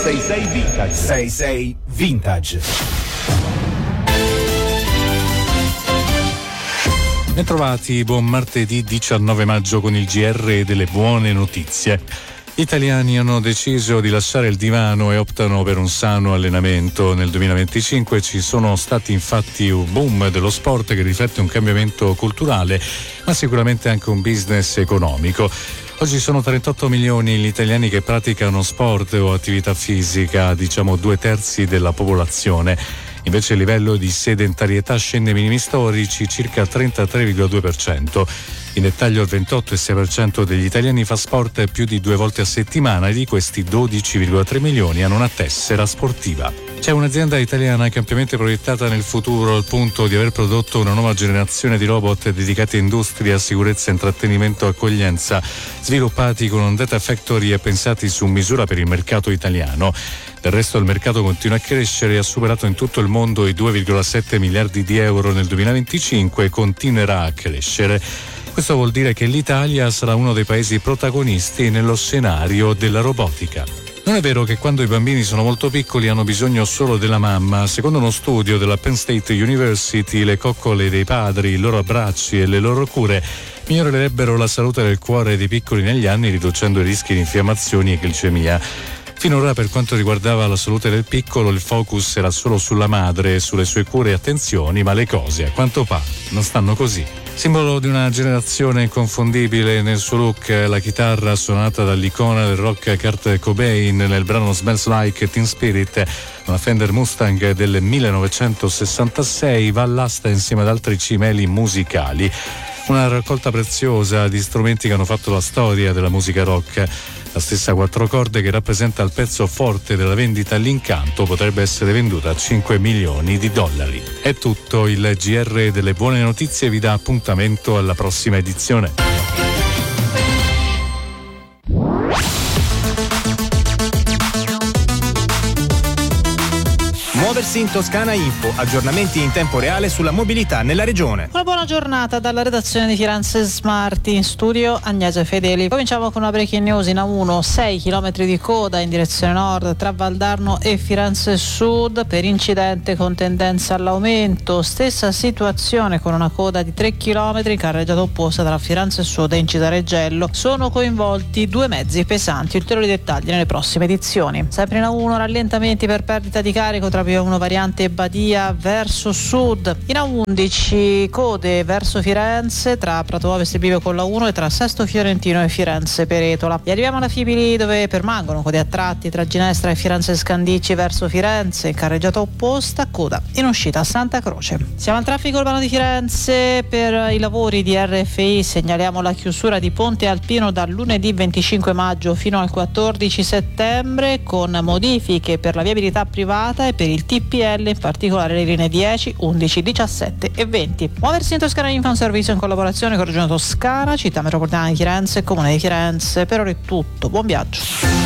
666 Vintage. 66 Vintage. Bentrovati, buon martedì 19 maggio con il GR delle buone notizie. Gli italiani hanno deciso di lasciare il divano e optano per un sano allenamento. Nel 2025 ci sono stati infatti un boom dello sport che riflette un cambiamento culturale, ma sicuramente anche un business economico. Oggi sono 38 milioni gli italiani che praticano sport o attività fisica, diciamo 2/3 della popolazione. Invece il livello di sedentarietà scende ai minimi storici, circa il 33,2%. In dettaglio il 28,6% degli italiani fa sport più di 2 volte a settimana e di questi 12,3 milioni hanno una tessera sportiva. C'è un'azienda italiana che è ampiamente proiettata nel futuro al punto di aver prodotto una nuova generazione di robot dedicati a industria, sicurezza, intrattenimento e accoglienza, sviluppati con un data factory e pensati su misura per il mercato italiano. Del resto il mercato continua a crescere e ha superato in tutto il mondo i 2,7 miliardi di euro nel 2025 e continuerà a crescere. Questo vuol dire che l'Italia sarà uno dei paesi protagonisti nello scenario della robotica. Non è vero che quando i bambini sono molto piccoli hanno bisogno solo della mamma. Secondo uno studio della Penn State University, le coccole dei padri, i loro abbracci e le loro cure migliorerebbero la salute del cuore dei piccoli negli anni, riducendo i rischi di infiammazioni e glicemia. Finora, per quanto riguardava la salute del piccolo, il focus era solo sulla madre, sulle sue cure e attenzioni, ma le cose, a quanto pare, non stanno così. Simbolo di una generazione inconfondibile nel suo look, la chitarra suonata dall'icona del rock Kurt Cobain nel brano Smells Like Teen Spirit, una Fender Mustang del 1966, va all'asta insieme ad altri cimeli musicali. Una raccolta preziosa di strumenti che hanno fatto la storia della musica rock. La stessa 4 corde che rappresenta il pezzo forte della vendita all'incanto potrebbe essere venduta a 5 milioni di dollari. È tutto, il GR delle buone notizie vi dà appuntamento alla prossima edizione. Muoversi in Toscana Info, aggiornamenti in tempo reale sulla mobilità nella regione. Una buona giornata dalla redazione di Firenze Smart, in studio Agnese Fedeli. Cominciamo con una breaking news in A1, 6 km di coda in direzione nord tra Valdarno e Firenze Sud per incidente con tendenza all'aumento. Stessa situazione con una coda di 3 km in carreggiata opposta tra Firenze Sud e Incisareggello. Sono coinvolti 2 mezzi pesanti. Ulteriori dettagli nelle prossime edizioni. Sempre in A1, rallentamenti per perdita di carico tra P1 variante Badia verso sud. In A11 code verso Firenze tra Prato Ovest e Bivio con la 1 e tra Sesto Fiorentino e Firenze Peretola. E arriviamo alla Fibili dove permangono code a tratti tra Ginestra e Firenze Scandicci verso Firenze, in carreggiata opposta, coda in uscita a Santa Croce. Siamo al traffico urbano di Firenze. Per i lavori di RFI segnaliamo la chiusura di Ponte Alpino dal lunedì 25 maggio fino al 14 settembre con modifiche per la viabilità privata e per il TPL, in particolare le linee 10, 11, 17 e 20. Muoversi in Toscana Info è un servizio in collaborazione con Regione Toscana, Città Metropolitana di Firenze e Comune di Firenze. Per ora è tutto, buon viaggio.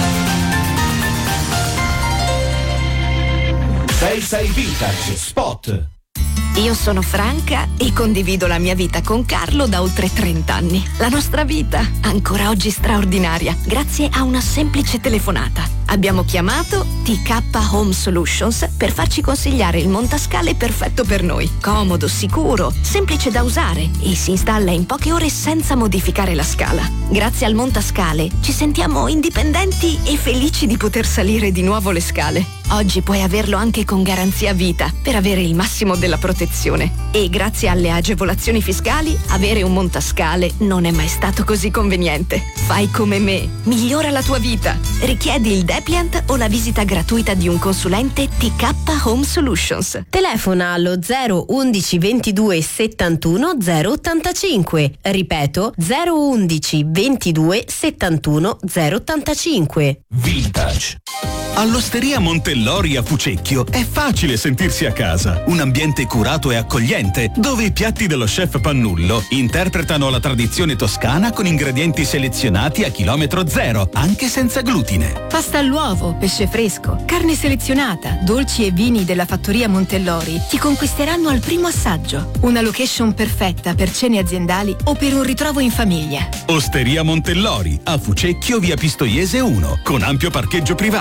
66 Vintage Spot. Io sono Franca e condivido la mia vita con Carlo da oltre 30 anni. La nostra vita, ancora oggi straordinaria, grazie a una semplice telefonata. Abbiamo chiamato TK Home Solutions per farci consigliare il montascale perfetto per noi. Comodo, sicuro, semplice da usare e si installa in poche ore senza modificare la scala. Grazie al montascale ci sentiamo indipendenti e felici di poter salire di nuovo le scale. Oggi puoi averlo anche con garanzia vita per avere il massimo della protezione. E grazie alle agevolazioni fiscali, avere un montascale non è mai stato così conveniente. Fai come me, migliora la tua vita. Richiedi il Depliant o la visita gratuita di un consulente TK Home Solutions. Telefona allo 011 22 71 085. Ripeto, 011 22 71 085. Vintage. All'Osteria Montellori a Fucecchio è facile sentirsi a casa. Un ambiente curato e accogliente, dove i piatti dello chef Pannullo interpretano la tradizione toscana con ingredienti selezionati a chilometro zero, anche senza glutine. Pasta all'uovo, pesce fresco, carne selezionata, dolci e vini della fattoria Montellori ti conquisteranno al primo assaggio. Una location perfetta per cene aziendali o per un ritrovo in famiglia. Osteria Montellori a Fucecchio, via Pistoiese 1, con ampio parcheggio privato.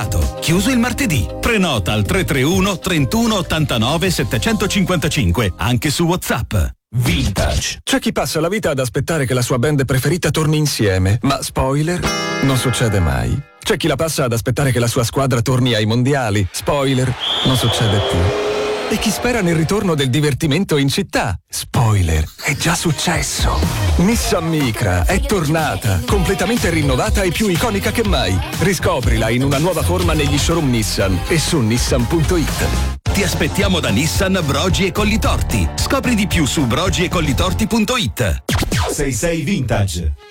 chiuso il martedì. Prenota al 331 31 89 755, anche su WhatsApp. Vintage. C'è chi passa la vita ad aspettare che la sua band preferita torni insieme, ma spoiler, non succede mai. C'è chi la passa ad aspettare che la sua squadra torni ai mondiali, spoiler, non succede più. E chi spera nel ritorno del divertimento in città, spoiler, è già successo. Nissan Micra è tornata, completamente rinnovata e più iconica che mai. Riscoprila in una nuova forma negli showroom Nissan e su nissan.it. Ti aspettiamo da Nissan Brogi e Collitorti. Scopri di più su brogiecollitorti.it. 66 Vintage.